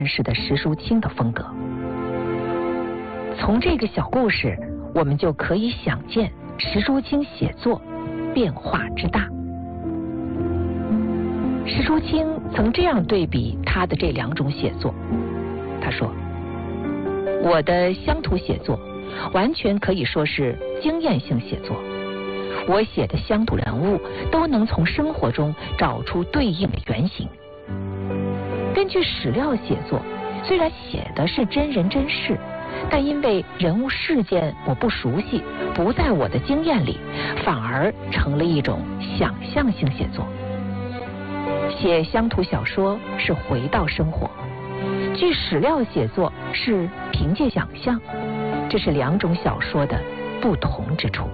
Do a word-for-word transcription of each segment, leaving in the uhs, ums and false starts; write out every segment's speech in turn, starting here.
式的石淑清的风格。从这个小故事，我们就可以想见石淑清写作变化之大。石淑清曾这样对比他的这两种写作，他说：我的乡土写作完全可以说是经验性写作，我写的乡土人物都能从生活中找出对应的原型。根据史料写作，虽然写的是真人真事，但因为人物事件我不熟悉，不在我的经验里，反而成了一种想象性写作。写乡土小说是回到生活，据史料写作是凭借想象，这是两种小说的不同之处。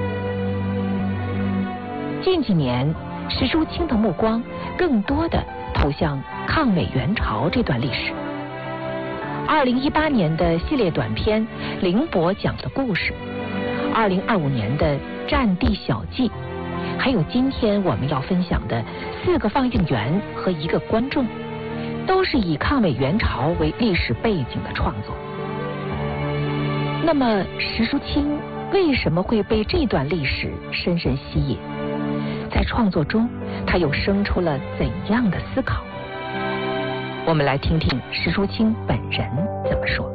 近几年，石淑清的目光更多的投向抗美援朝这段历史。二零一八年的系列短片《凌波讲的故事》，二零二五年的《战地小记》，还有今天我们要分享的四个放映员和一个观众，都是以抗美援朝为历史背景的创作。那么石淑清为什么会被这段历史深深吸引？在创作中，他又生出了怎样的思考？我们来听听石淑清本人怎么说。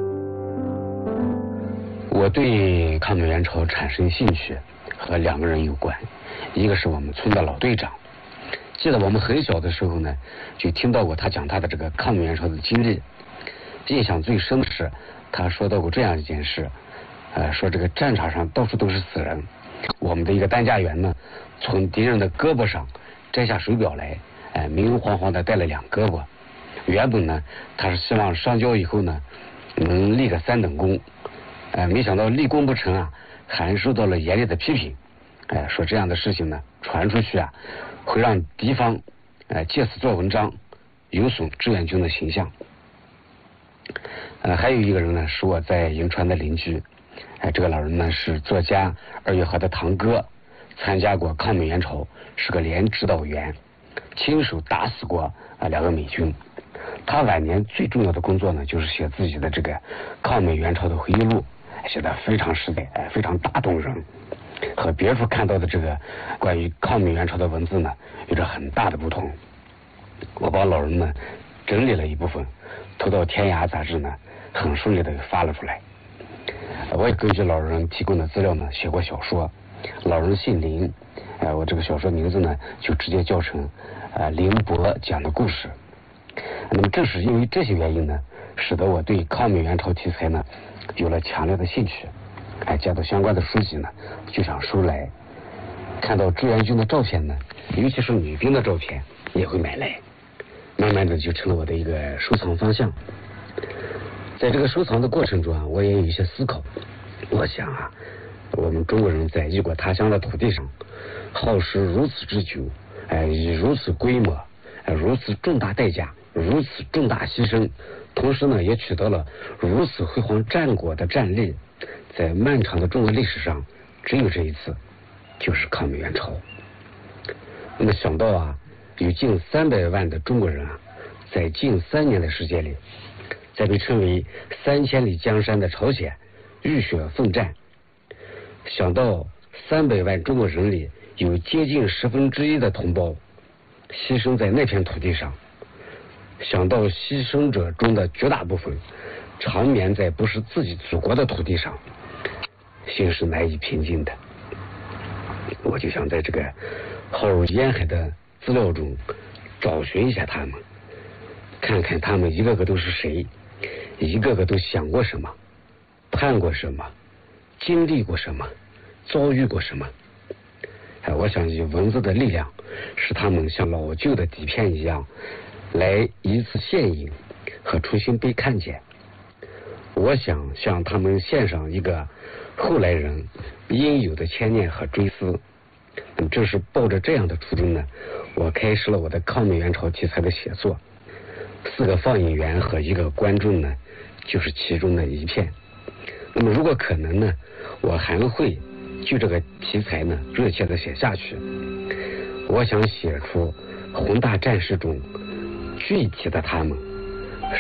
我对抗美援朝产生兴趣和两个人有关，一个是我们村的老队长，记得我们很小的时候呢，就听到过他讲他的这个抗美援朝的经历。印象最深的是他说到过这样一件事，呃，说这个战场上到处都是死人，我们的一个担架员呢，从敌人的胳膊上摘下手表来，哎、呃，明晃晃的带了两胳膊。原本呢，他是希望上交以后呢，能立个三等功，呃，没想到立功不成啊，还受到了严厉的批评。哎、呃，说这样的事情呢，传出去啊，会让敌方呃借此做文章，有损志愿军的形象。呃，还有一个人呢，是我在银川的邻居，哎、呃，这个老人呢是作家二月河的堂哥，参加过抗美援朝，是个连指导员，亲手打死过啊、呃、两个美军。他晚年最重要的工作呢，就是写自己的这个抗美援朝的回忆录，写得非常实在，哎，非常打动人，和别处看到的这个关于抗美援朝的文字呢，有着很大的不同。我帮老人呢整理了一部分，投到《天涯》杂志呢，很顺利的发了出来。我也根据老人提供的资料呢，写过小说。老人姓林，呃，我这个小说名字呢，就直接叫成呃凌波讲的故事。那么正是因为这些原因呢，使得我对抗美援朝题材呢有了强烈的兴趣。哎，接到相关的书籍呢，就想收来。看到志愿军的照片呢，尤其是女兵的照片，也会买来。慢慢的就成了我的一个收藏方向。在这个收藏的过程中啊，我也有一些思考。我想啊，我们中国人在异国他乡的土地上，耗时如此之久，哎，以如此规模，哎，如此重大代价，如此重大牺牲，同时呢，也取得了如此辉煌战果的战例，在漫长的中国历史上，只有这一次，就是抗美援朝。那么想到啊，有近三百万的中国人啊，在近三年的时间里，在被称为三千里江山的朝鲜浴血奋战，想到三百万中国人里有接近十分之一的同胞牺牲在那片土地上，想到牺牲者中的绝大部分长眠在不是自己祖国的土地上，心是难以平静的。我就想在这个浩如烟海的资料中找寻一下他们，看看他们一个个都是谁，一个个都想过什么，盼过什么，经历过什么，遭遇过什么。哎，我想以文字的力量，使他们像老旧的底片一样，来一次现影和重新被看见。我想向他们献上一个后来人应有的牵念和追思。那么正是抱着这样的初衷呢，我开始了我的抗美援朝题材的写作。四个放映员和一个观众呢，就是其中的一片。那么如果可能呢，我还会就这个题材呢热切的写下去。我想写出宏大战事中具体的他们